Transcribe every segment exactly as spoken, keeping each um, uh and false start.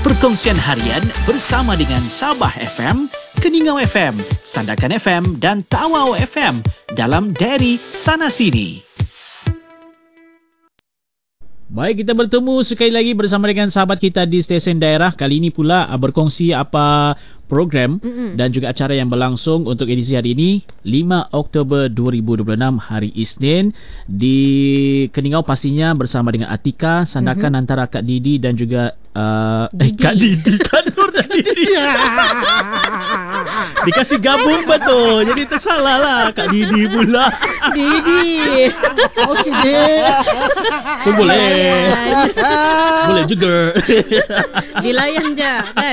Perkongsian harian bersama dengan Sabah F M, Keningau F M, Sandakan F M dan Tawau F M dalam Diary Sana Sini. Baik, kita bertemu sekali lagi bersama dengan sahabat kita di stesen daerah. Kali ini pula berkongsi apa program Mm-mm. dan juga acara yang berlangsung untuk edisi hari ini, lima Oktober dua ribu dua puluh enam, hari Isnin, di Keningau pastinya bersama dengan Atika, sandakan mm-hmm. antara Kak Didi dan juga uh, eh, Kak Didi, Kak Nur dan Didi. Dikasih gabung betul, jadi tersalah lah Kak Didi pula. Didi. Okey deh. Pun boleh. Boleh juga. Dilayan je kan.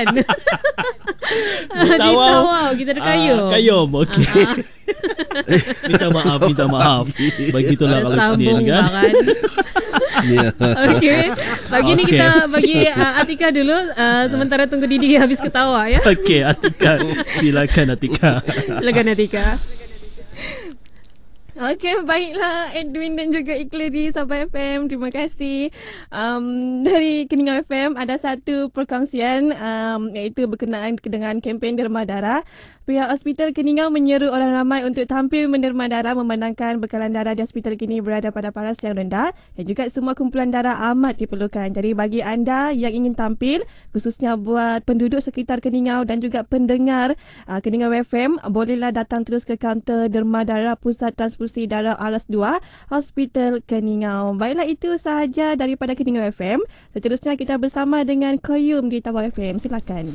Di Tawau kita ada kayum. Uh, kayum, okey. Minta maaf, minta maaf. Begitulah kalau Isnin kan. Yeah. Okey. Pagi ni Okay. kita bagi uh, Atika dulu uh, sementara tunggu Didi habis ketawa ya. Okey, Atika. Silakan Atika. Silakan Atika. Okey, baiklah Edwin dan juga Iqlil di Sabah F M. Terima kasih. Um, dari Keningau F M ada satu perkongsian um, iaitu berkenaan dengan kempen derma darah. Pihak Hospital Keningau menyeru orang ramai untuk tampil menderma darah memandangkan bekalan darah di hospital kini berada pada paras yang rendah dan juga semua kumpulan darah amat diperlukan. Jadi bagi anda yang ingin tampil, khususnya buat penduduk sekitar Keningau dan juga pendengar uh, Keningau F M, bolehlah datang terus ke kaunter derma darah Pusat Transfusi Darah Alas dua, Hospital Keningau. Baiklah, itu sahaja daripada Keningau F M. Seterusnya kita bersama dengan Koyum di Tawau F M. Silakan.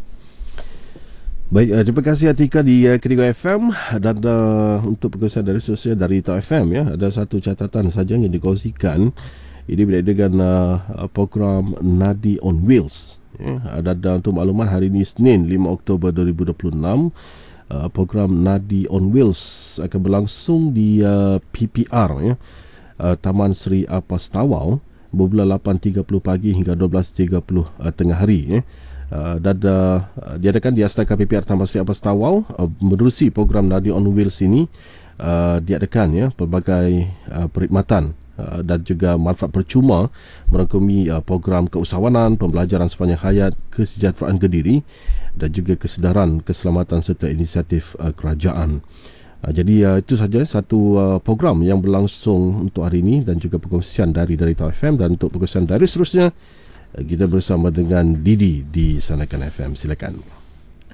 Baik, uh, terima kasih Atika di uh, Keningau F M. Dan uh, untuk perkongsian dari sosial dari Tawau F M, ya, ada satu catatan saja yang dikongsikan. Ini berkaitan dengan uh, program Nadi on Wheels, ya. Ada, ada untuk makluman hari ini Isnin lima Oktober dua ribu dua puluh enam, uh, program Nadi on Wheels akan berlangsung di uh, P P R, ya, uh, Taman Seri Apas Tawau, bermula lapan tiga puluh pagi hingga dua belas tiga puluh uh, tengah hari, ya. Uh, dan uh, diadakan di Astaka P P R Taman Seri Apas Tawau. Uh, menerusi program Nadi on Wheels ini, uh, diadakan, ya, pelbagai uh, perkhidmatan uh, dan juga manfaat percuma merangkumi uh, program keusahawanan, pembelajaran sepanjang hayat, kesejahteraan Kediri dan juga kesedaran keselamatan serta inisiatif uh, kerajaan. Uh, jadi uh, itu saja satu uh, program yang berlangsung untuk hari ini dan juga perkongsian dari dari Tawau F M. Dan untuk perkongsian dari seterusnya, kita bersama dengan Didi di Sandakan F M. Silakan.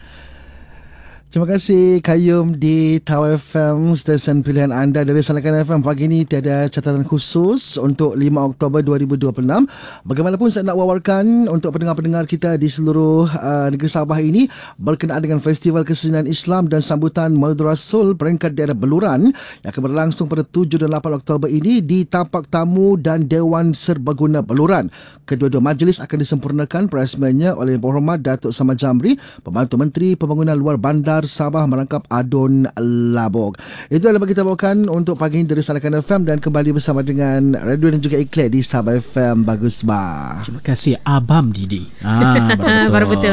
Terima kasih Kayum di Tawau F M, stesen pilihan anda dari Sandakan F M. Pagi ini tiada catatan khusus untuk lima Oktober dua ribu dua puluh enam. Bagaimanapun saya nak wawarkan untuk pendengar-pendengar kita di seluruh uh, negeri Sabah ini berkenaan dengan Festival Kesenian Islam dan Sambutan Maulidur Rasul peringkat daerah Beluran yang akan berlangsung pada tujuh dan lapan Oktober ini di Tapak Tamu dan Dewan Serbaguna Beluran. Kedua-dua majlis akan disempurnakan perasmiannya oleh Yang Berhormat Datuk Samad Jamri, Pembantu Menteri Pembangunan Luar Bandar Sabah merangkap Adun Labok. Itu adalah bagi kita bawakan untuk pagi ini dari Sandakan F M dan kembali bersama dengan Redwan dan juga Iqlil di Sabah F M. Bagus bah. Terima kasih Abam Didi. Ah, Baru betul.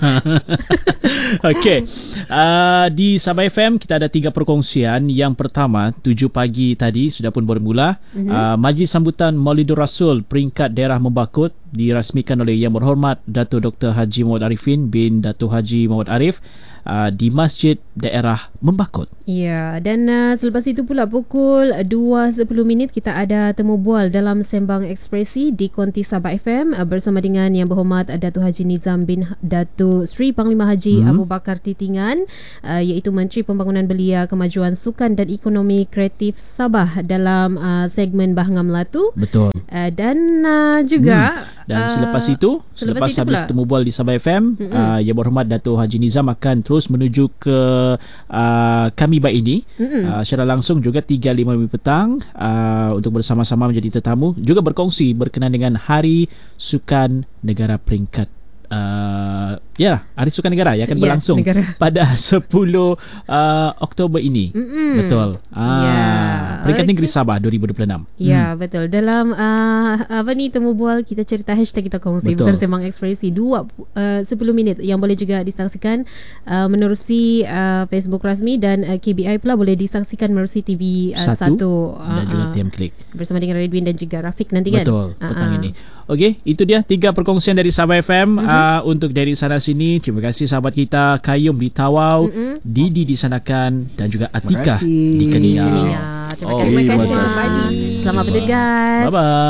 Okey. Uh, di Sabah F M kita ada tiga perkongsian. Yang pertama, tujuh pagi tadi sudah pun bermula. Mm-hmm. Uh, Majlis Sambutan Maulidur Rasul peringkat daerah Membakut dirasmikan oleh Yang Berhormat Datuk Doktor Haji Muhammad Arifin bin Datuk Haji Muhammad Arif uh, di Masjid Daerah Membakut. Ya, dan uh, selepas itu pula pukul dua sepuluh minit kita ada temu bual dalam Sembang Ekspresi di Konti Sabah F M uh, bersama dengan Yang Berhormat Datuk Haji Nizam bin Datuk Sri Panglima Haji hmm. Abu Bakar Titingan, uh, iaitu Menteri Pembangunan Belia, Kemajuan Sukan dan Ekonomi Kreatif Sabah dalam uh, segmen Bahanga Melatu. Betul. Uh, dan uh, juga hmm. Dan selepas itu, selepas, selepas itu habis temu bual di Sabah F M, mm-hmm. uh, Yang Berhormat Datuk Haji Nizam akan terus menuju ke uh, kami baik ini, mm-hmm. uh, secara langsung juga tiga lima petang uh, untuk bersama-sama menjadi tetamu, juga berkongsi berkenaan dengan Hari Sukan Negara peringkat uh, Ya, Hari Sukan Negara yang akan Ya, berlangsung negara. pada sepuluh uh, Oktober ini. Mm-mm. Betul. Ah, Ya, Peringkat okey. Negeri Sabah dua ribu dua puluh enam. Ya, betul. Dalam uh, apa ni temu bual, kita cerita hashtag kita kongsi, Betul. bukan Sembang Ekspresi. Dua uh, sepuluh minit yang boleh juga disaksikan uh, menerusi uh, Facebook rasmi, dan uh, K B I pula boleh disaksikan menerusi T V uh, Satu satu dan juga uh, T M Klik. bersama dengan Ridwin dan juga Rafiq nanti kan. Betul, petang Ah, ah. ini. Okey, itu dia tiga perkongsian dari Sabah F M. Mm-hmm. uh, Untuk dari sana sini, terima kasih sahabat kita Kayum di Tawau, Mm-mm. Didi di Sanakan, dan juga Atika kasih. di Keningan. Ini ya. Terima Oh, kasih. terima Terima kasih. kasih. Selamat bertugas. Bye bye.